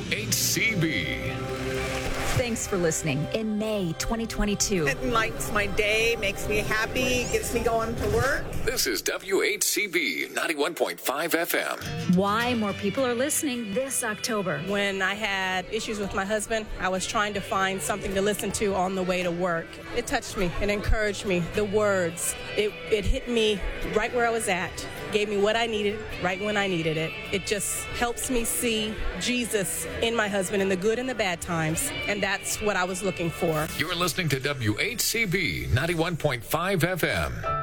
WHCB. Thanks for listening. In May 2022. It lightens my day, makes me happy, gets me going to work. This is WHCB 91.5 FM. Why more people are listening this October. When I had issues with my husband, I was trying to find something to listen to on the way to work. It touched me. It encouraged me. The words, it hit me right where I was at. Gave me what I needed right when I needed it. It just helps me see Jesus in my husband in the good and the bad times. And that's what I was looking for. You're listening to WHCB 91.5 FM.